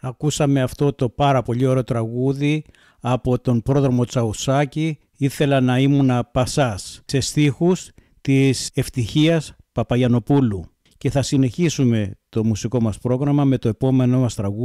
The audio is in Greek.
Ακούσαμε αυτό το πάρα πολύ ωραίο τραγούδι από τον πρόδρομο Τσαουσάκη, «Ήθελα να ήμουνα Πασάς», σε στίχους της Ευτυχίας Παπαγιαννοπούλου. Και θα συνεχίσουμε το μουσικό μας πρόγραμμα με το επόμενό μας τραγούδι.